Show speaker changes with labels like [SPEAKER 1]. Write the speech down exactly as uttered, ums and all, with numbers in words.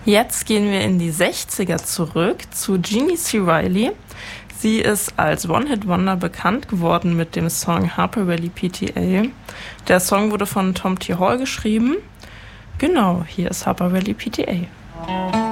[SPEAKER 1] Jetzt gehen wir in die sechziger zurück zu Jeannie C. Riley. Sie ist als One-Hit-Wonder bekannt geworden mit dem Song Harper Valley P T A. Der Song wurde von Tom T. Hall geschrieben. Genau, hier ist Harper Valley P T A.